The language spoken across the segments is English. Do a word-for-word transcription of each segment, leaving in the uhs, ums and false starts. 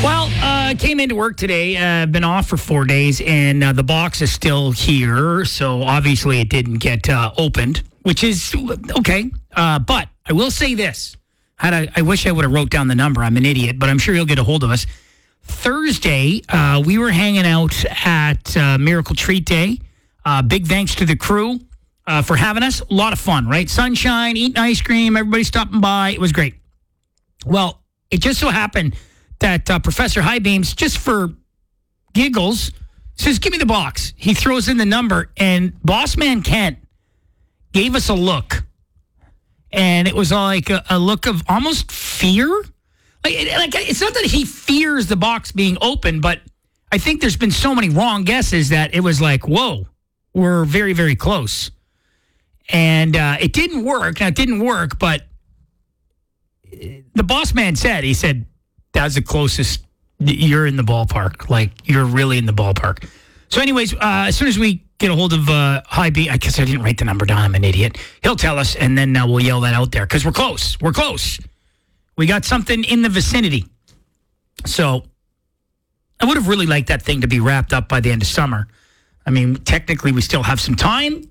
Well, uh, came into work today. Uh, been off for four days, and uh, the box is still here. So obviously, it didn't get uh, opened, which is okay. Uh, but I will say this: Had I, I wish I would have wrote down the number. I'm an idiot, but I'm sure you'll get a hold of us. Thursday, uh, we were hanging out at uh, Miracle Treat Day. Uh, big thanks to the crew uh, for having us. A lot of fun, right? Sunshine, eating ice cream, everybody stopping by. It was great. Well, it just so happened that uh, Professor Highbeams, just for giggles, says, give me the box. He throws in the number, and Boss Man Kent gave us a look. And it was like a, a look of almost fear. Like, like it's not that he fears the box being open, but I think there's been so many wrong guesses that it was like, whoa, we're very, very close. And uh, it didn't work. Now, it didn't work, but the boss man said, he said, that's the closest. You're in the ballpark. Like, you're really in the ballpark. So anyways, uh, as soon as we get a hold of uh, High B, I guess I didn't write the number down. I'm an idiot. He'll tell us, and then uh, we'll yell that out there because we're close. We're close. We got something in the vicinity. So I would have really liked that thing to be wrapped up by the end of summer. I mean, technically, we still have some time.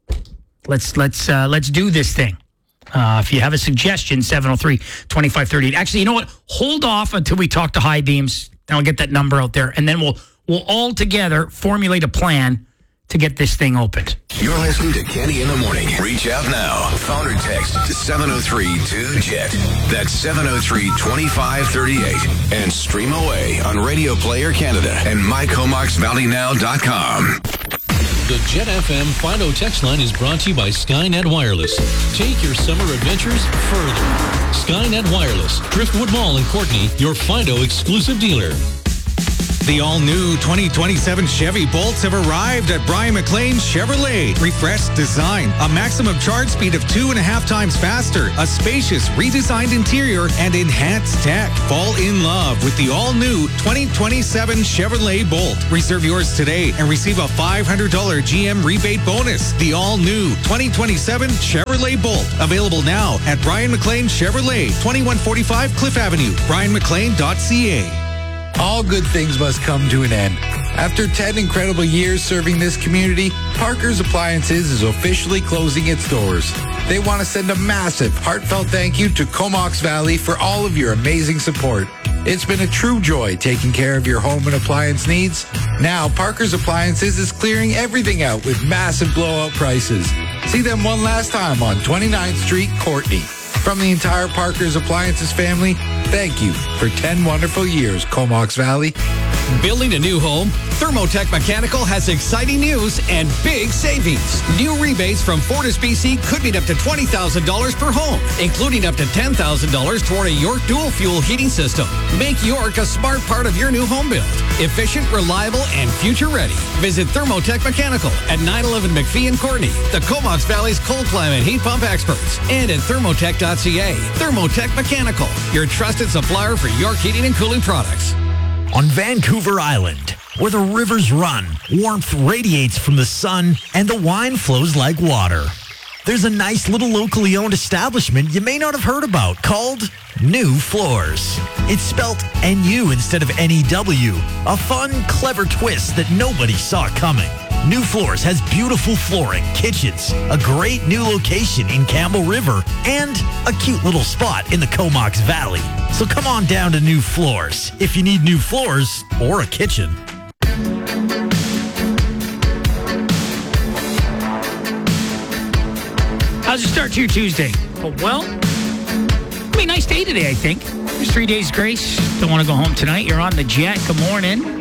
Let's let's uh, let's do this thing. Uh, if you have a suggestion, seven oh three, two five three eight. Actually, you know what? Hold off until we talk to High Beams, and I'll get that number out there, and then we'll we'll all together formulate a plan to get this thing opened. You're listening to Kenny in the Morning. Reach out now. Phone or text to seven oh three two jet. That's seven oh three, two five three eight. And stream away on Radio Player Canada and my comox valley now dot com. The Jet F M Fido text line is brought to you by Skynet Wireless. Take your summer adventures further. Skynet Wireless, Driftwood Mall in Courtney, your Fido exclusive dealer. The all-new twenty twenty-seven Chevy Bolts have arrived at Brian McLean Chevrolet. Refreshed design, a maximum charge speed of two and a half times faster, a spacious, redesigned interior, and enhanced tech. Fall in love with the all-new twenty twenty-seven Chevrolet Bolt. Reserve yours today and receive a five hundred dollars G M rebate bonus. The all-new twenty twenty-seven Chevrolet Bolt. Available now at Brian McLean Chevrolet, twenty-one forty-five Cliff Avenue, brian mclean dot c a. All good things must come to an end. After ten incredible years serving this community, Parker's Appliances is officially closing its doors. They want to send a massive, heartfelt thank you to Comox Valley for all of your amazing support. It's been a true joy taking care of your home and appliance needs. Now, Parker's Appliances is clearing everything out with massive blowout prices. See them one last time on twenty-ninth Street, Courtney. From the entire Parker's Appliances family, thank you for ten wonderful years, Comox Valley. Building a new home? Thermotech Mechanical has exciting news and big savings. New rebates from Fortis B C could mean up to twenty thousand dollars per home, including up to ten thousand dollars toward a York dual fuel heating system. Make York a smart part of your new home build. Efficient, reliable, and future ready. Visit Thermotech Mechanical at nine eleven McPhee in Courtney, the Comox Valley's cold climate heat pump experts, and at thermotech dot c a. Thermotech Mechanical, your trusted supplier for York heating and cooling products. On Vancouver Island, where the rivers run, warmth radiates from the sun, and the wine flows like water, there's a nice little locally owned establishment you may not have heard about called New Floors. It's spelt N U instead of N E W, a fun, clever twist that nobody saw coming. New Floors has beautiful flooring, kitchens, a great new location in Campbell River, and a cute little spot in the Comox Valley. So come on down to New Floors if you need new floors or a kitchen. How's it start to your Tuesday? Oh, well, it'll be a nice day today, I think. There's three days grace. Don't want to go home tonight. You're on the jet. Good morning.